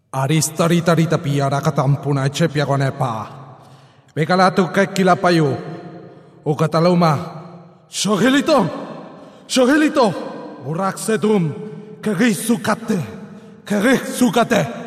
Aristarita piara katampuna cepia konepa. Bekalatu kekila payu. O kataluma. Shogelito. Shogelito. Urak sedum. Kerisukate.